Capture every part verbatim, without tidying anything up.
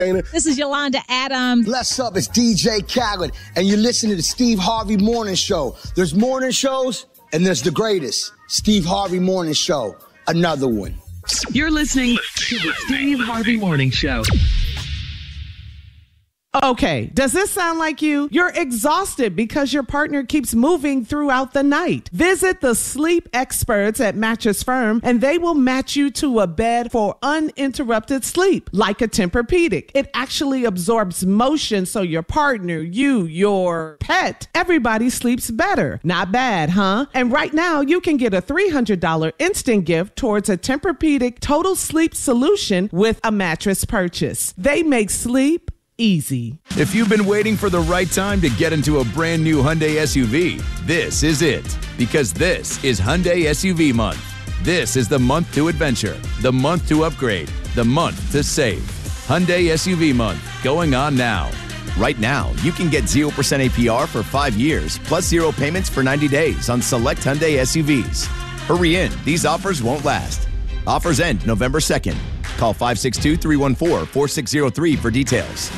This is Yolanda Adams. What's up? It's D J Khaled, and you're listening to the Steve Harvey Morning Show. There's morning shows, and there's the greatest, Steve Harvey Morning Show. Another one. You're listening to the Steve Harvey Morning Show. Okay, does this sound like you? You're exhausted because your partner keeps moving throughout the night. Visit the sleep experts at Mattress Firm and they will match you to a bed for uninterrupted sleep, like a Tempur-Pedic. It actually absorbs motion so your partner, you, your pet, everybody sleeps better. Not bad, huh? And right now you can get a three hundred dollars instant gift towards a Tempur-Pedic total sleep solution with a mattress purchase. They make sleep easy. If you've been waiting for the right time to get into a brand new Hyundai S U V, this is it. Because this is Hyundai S U V month. This is the month to adventure, the month to upgrade, the month to save. Hyundai S U V month, going on now. Right now, you can get zero percent A P R for five years, plus zero payments for ninety days on select Hyundai S U Vs. Hurry in, these offers won't last. Offers end November second. Call five six two, three one four, four six zero three for details.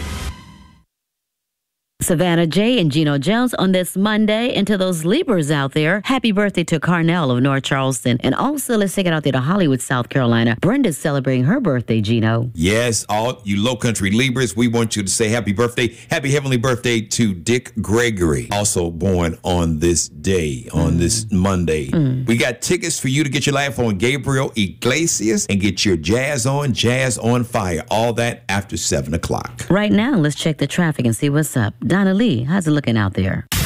Savannah J and Gino Jones on this Monday. And to those Libras out there, happy birthday to Carnell of North Charleston. And also, let's take it out there to Hollywood, South Carolina. Brenda's celebrating her birthday, Gino. Yes, all you Low Country Libras, we want you to say happy birthday, happy heavenly birthday to Dick Gregory, also born on this day, on mm. this Monday. Mm. We got tickets for you to get your life on Gabriel Iglesias and get your jazz on, jazz on fire. All that after seven o'clock. Right now, let's check the traffic and see what's up. Donna Lee, how's it looking out there?